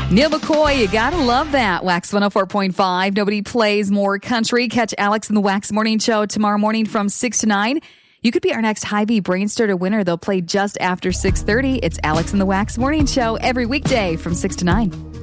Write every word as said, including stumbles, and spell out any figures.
Neil McCoy, you gotta love that. Wax one oh four point five. Nobody plays more country. Catch Alex in the Wax Morning Show tomorrow morning from six to nine. You could be our next Hy-Vee Brain Starter winner. They'll play just after six thirty. It's Alex in the Wax Morning Show every weekday from six to nine.